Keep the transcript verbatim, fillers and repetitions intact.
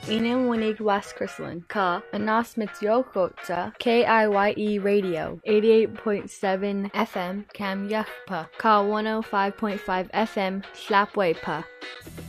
Inam Winig West Chrislin, Ka, Anas Mityokota, K I Y E Radio, eighty-eight point seven F M, Cam Yachpa, Ka one oh five point five F M, Slapway Pa.